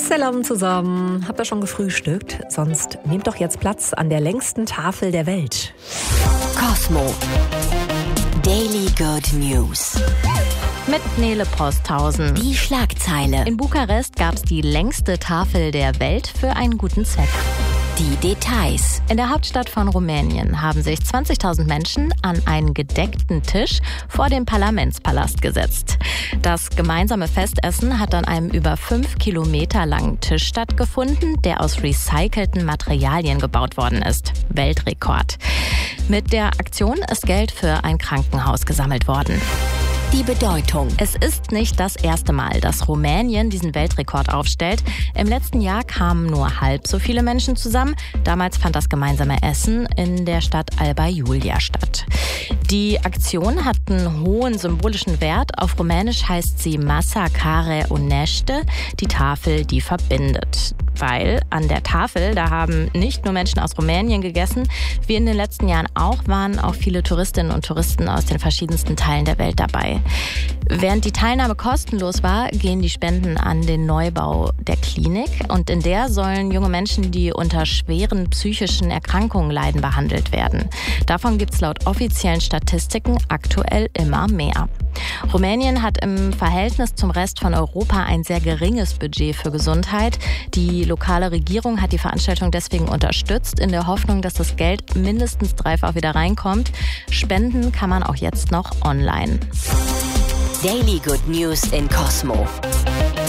Salam zusammen. Habt ihr schon gefrühstückt? Sonst nehmt doch jetzt Platz an der längsten Tafel der Welt. Cosmo. Daily Good News. Mit Nele Posthausen. Die Schlagzeile. In Bukarest gab es die längste Tafel der Welt für einen guten Zweck. Die Details. In der Hauptstadt von Rumänien haben sich 20.000 Menschen an einen gedeckten Tisch vor dem Parlamentspalast gesetzt. Das gemeinsame Festessen hat an einem über 5 Kilometer langen Tisch stattgefunden, der aus recycelten Materialien gebaut worden ist. Weltrekord. Mit der Aktion ist Geld für ein Krankenhaus gesammelt worden. Die Bedeutung. Es ist nicht das erste Mal, dass Rumänien diesen Weltrekord aufstellt. Im letzten Jahr kamen nur halb so viele Menschen zusammen. Damals fand das gemeinsame Essen in der Stadt Alba Iulia statt. Die Aktion hat einen hohen symbolischen Wert. Auf Rumänisch heißt sie Masa care unește, die Tafel, die verbindet. Weil an der Tafel, da haben nicht nur Menschen aus Rumänien gegessen, wie in den letzten Jahren auch, waren auch viele Touristinnen und Touristen aus den verschiedensten Teilen der Welt dabei. Während die Teilnahme kostenlos war, gehen die Spenden an den Neubau der Klinik. Und in der sollen junge Menschen, die unter schweren psychischen Erkrankungen leiden, behandelt werden. Davon gibt es laut offiziellen Statistiken aktuell immer mehr. Rumänien hat im Verhältnis zum Rest von Europa ein sehr geringes Budget für Gesundheit. Die lokale Regierung hat die Veranstaltung deswegen unterstützt, in der Hoffnung, dass das Geld mindestens dreifach wieder reinkommt. Spenden kann man auch jetzt noch online. Daily Good News in Cosmo.